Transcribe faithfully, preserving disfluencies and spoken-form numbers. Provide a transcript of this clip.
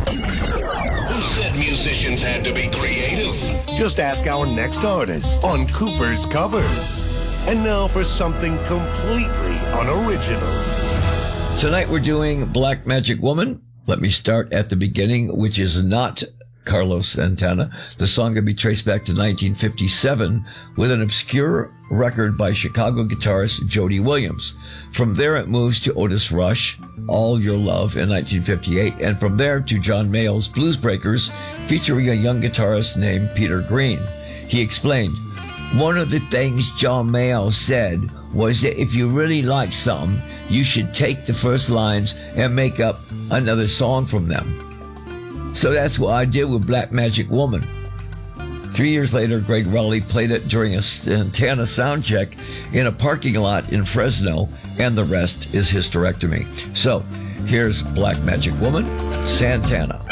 Who said musicians had to be creative? Just ask our next artist on Cooper's Covers. And now for something completely unoriginal. Tonight we're doing Black Magic Woman. Let me start at the beginning, which is not Carlos Santana. The song can be traced back to nineteen fifty-seven with an obscure record by Chicago guitarist Jody Williams. From there it moves to Otis Rush, All Your Love in nineteen fifty-eight, and from there to John Mayall's Blues Breakers, featuring a young guitarist named Peter Green. He explained, "One of the things John Mayall said was that if you really like something, you should take the first lines and make up another song from them. So that's what I did with Black Magic Woman." Three years later, Greg Rowley played it during a Santana sound check in a parking lot in Fresno, and the rest is hysterectomy. So here's Black Magic Woman, Santana.